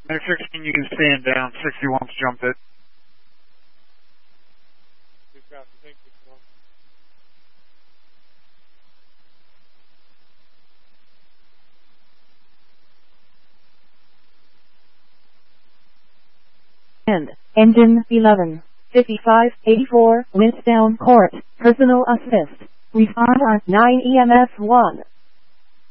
Max 16, you can stand down. 61's jumped it. Good copy. Thank you, Simone. And engine 11, 55, 84, winds down court, personal assist. Respond on 9 EMS 1.